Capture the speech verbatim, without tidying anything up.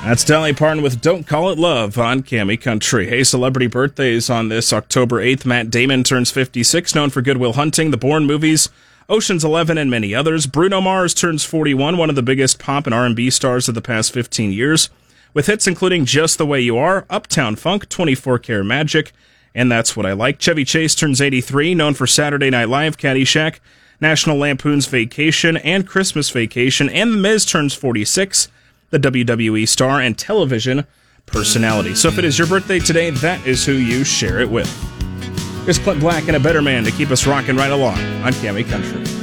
That's Dolly Parton with Don't Call It Love on Cammy Country. Hey, celebrity birthdays on this October eighth. Matt Damon turns fifty-six, known for Good Will Hunting, the Bourne movies, Ocean's Eleven, and many others. Bruno Mars turns forty-one, one of the biggest pop and R and B stars of the past fifteen years, with hits including Just the Way You Are, Uptown Funk, twenty-four karat Magic, and That's What I Like. Chevy Chase turns eighty-three, known for Saturday Night Live, Caddyshack, National Lampoon's Vacation, and Christmas Vacation. And The Miz turns forty-six, the W W E star and television personality. So if it is your birthday today, that is who you share it with. Here's Clint Black and A Better Man to keep us rocking right along on Cammy Country.